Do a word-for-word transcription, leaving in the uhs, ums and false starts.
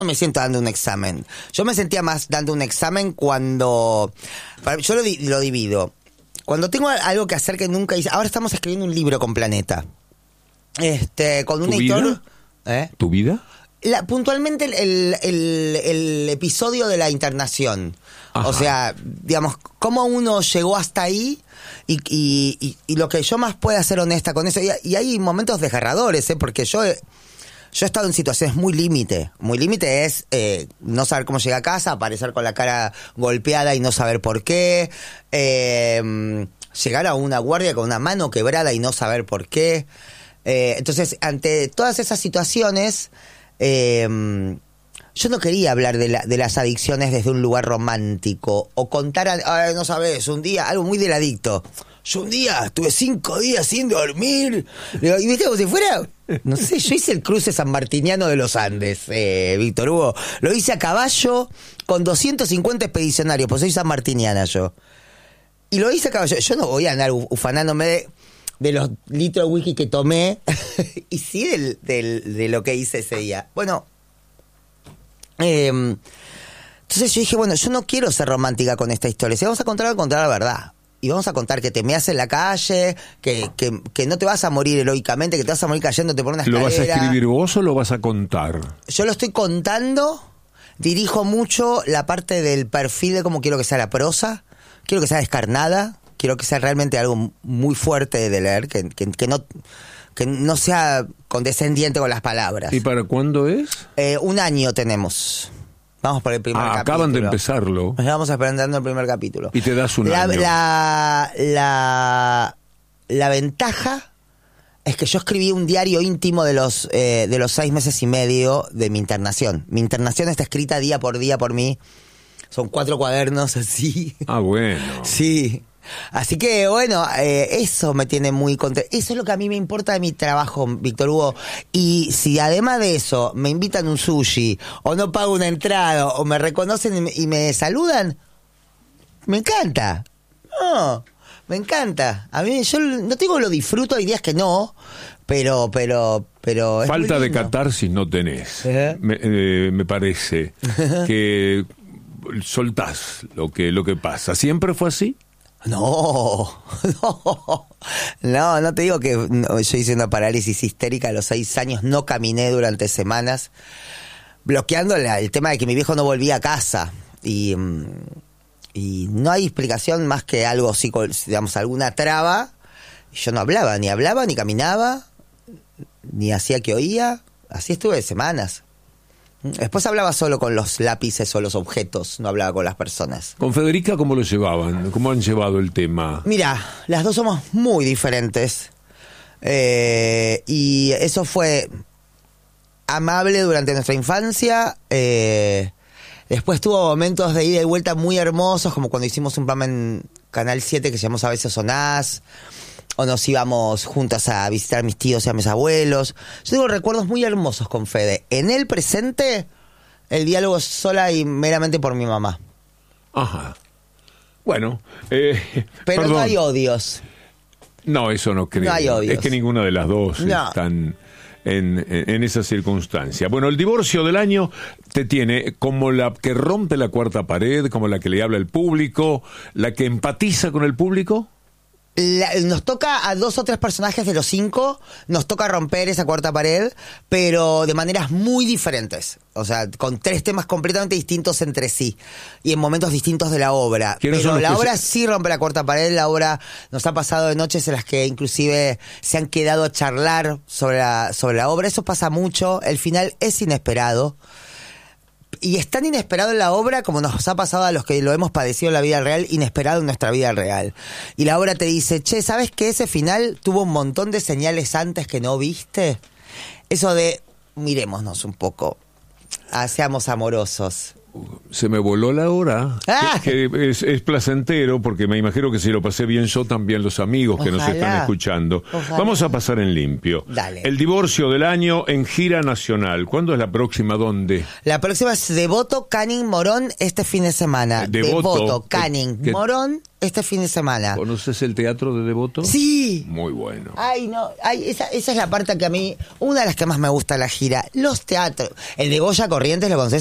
me siento dando un examen. Yo me sentía más dando un examen cuando... Yo lo, lo divido. Cuando tengo algo que hacer que nunca hice... Ahora estamos escribiendo un libro con Planeta. Este, con un editor... ¿Vida? ¿Eh? ¿Tu vida? La, puntualmente el, el, el, el episodio de la internación. Ajá. O sea, digamos, cómo uno llegó hasta ahí y, y, y, y lo que yo más pueda ser honesta con eso. Y, y hay momentos desgarradores, ¿eh? Porque yo, yo he estado en situaciones muy límite. Muy límite es eh, no saber cómo llegar a casa, aparecer con la cara golpeada y no saber por qué. Eh, llegar a una guardia con una mano quebrada y no saber por qué. Eh, entonces, ante todas esas situaciones... Eh, yo no quería hablar de, la, de las adicciones desde un lugar romántico o contar, a, no sabes, un día, algo muy del adicto. Yo un día estuve cinco días sin dormir. Y viste como si fuera, no sé, yo hice el cruce sanmartiniano de los Andes, eh, Víctor Hugo. Lo hice a caballo con doscientos cincuenta expedicionarios, pues soy sanmartiniana yo. Y lo hice a caballo. Yo no voy a andar ufanándome de... de los litros de whisky que tomé y sí del, del, de lo que hice ese día. Bueno, eh, entonces yo dije, bueno, yo no quiero ser romántica con esta historia. Si vamos a contar, contar la verdad. Y vamos a contar que te meas en la calle, que, que, que no te vas a morir heroicamente, que te vas a morir cayéndote por una escalera. ¿Lo vas a escribir vos o lo vas a contar? Yo lo estoy contando, dirijo mucho la parte del perfil de cómo quiero que sea la prosa, quiero que sea descarnada. Quiero que sea realmente algo muy fuerte de leer, que, que, que, no, que no sea condescendiente con las palabras. ¿Y para cuándo es? Eh, un año tenemos. Vamos por el primer ah, capítulo. Acaban de empezarlo. Vamos esperando el primer capítulo. Y te das un la, año. La, la, la ventaja es que yo escribí un diario íntimo de los, eh, de los seis meses y medio de mi internación. Mi internación está escrita día por día por mí. Son cuatro cuadernos así. Ah, bueno. Sí. Así que, bueno, eh, eso me tiene muy contento. Eso es lo que a mí me importa de mi trabajo, Víctor Hugo. Y si además de eso me invitan un sushi, o no pago una entrada, o me reconocen y me, y me saludan, me encanta. No, me encanta. A mí, yo no te digo lo disfruto, hay días que no, pero, pero, pero... Es falta muy de lindo. catarsis no tenés. ¿Eh? Me, eh, me parece que soltás lo que, lo que pasa. ¿Siempre fue así? No, no, no, no te digo que no, yo hice una parálisis histérica a los seis años, no caminé durante semanas, bloqueando la, el tema de que mi viejo no volvía a casa y, y no hay explicación más que algo, digamos, alguna traba. Yo no hablaba, ni hablaba, ni caminaba, ni hacía que oía, así estuve semanas. Después hablaba solo con los lápices o los objetos, no hablaba con las personas. ¿Con Federica cómo lo llevaban? ¿Cómo han llevado el tema? Mira, las dos somos muy diferentes. Eh, y eso fue amable durante nuestra infancia. Eh, después tuvo momentos de ida y vuelta muy hermosos, como cuando hicimos un programa en Canal siete que se llamó A veces sonás. O nos íbamos juntas a visitar a mis tíos y a mis abuelos. Yo tengo recuerdos muy hermosos con Fede. En el presente, el diálogo es sola y meramente por mi mamá. Ajá. Bueno. Eh, Pero perdón. no hay odios. No, eso no creo. No hay odios. Es que ninguna de las dos no. están en, en, en esa circunstancia. Bueno, el divorcio del año te tiene como la que rompe la cuarta pared, como la que le habla al público, la que empatiza con el público. La, nos toca a dos o tres personajes de los cinco, nos toca romper esa cuarta pared, pero de maneras muy diferentes. O sea, con tres temas completamente distintos entre sí y en momentos distintos de la obra. Pero la obra se... sí rompe la cuarta pared. La obra nos ha pasado de noches en las que inclusive se han quedado a charlar sobre la, sobre la obra. Eso pasa mucho. El final es inesperado. Y es tan inesperado en la obra como nos ha pasado a los que lo hemos padecido en la vida real, inesperado en nuestra vida real. Y la obra te dice, che, ¿sabes que ese final tuvo un montón de señales antes que no viste? Eso de, mirémonos un poco, ah, seamos amorosos. Se me voló la hora, Ah. que, que es, es placentero, porque me imagino que si lo pasé bien yo, también los amigos que nos Ojalá. están escuchando. Ojalá. Vamos a pasar en limpio. Dale. El divorcio del año en gira nacional. ¿Cuándo es la próxima? ¿Dónde? La próxima es Devoto, Canning, Morón este fin de semana. Devoto. Devoto, Canning, ¿Qué- qué- Morón este fin de semana. ¿Conoces el teatro de Devoto? Sí. Muy bueno. Ay, no, ay, esa, esa es la parte que a mí, una de las que más me gusta de la gira, los teatros. El de Goya Corrientes, ¿lo conoces?